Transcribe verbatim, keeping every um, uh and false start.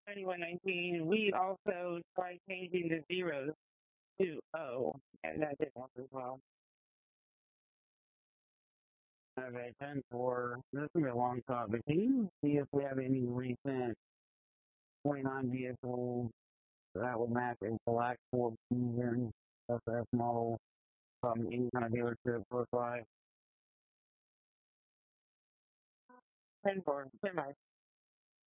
ninety-one nineteen, we also tried changing the zeros to O, and that didn't work as well. Okay, ten four. This is going to be a long shot, but can you see if we have any recent twenty-nine vehicles that would match a black Ford Fusion S S model from any kind of dealership close by? ten four, ten